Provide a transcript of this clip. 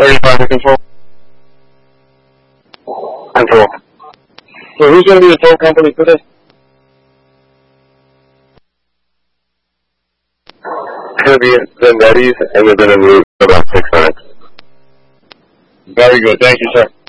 35 to control. Control. So who's going to be the tow company today? It's going to be Glenn Betty's, and we're going to move about 6 minutes. Very good. Thank you, sir.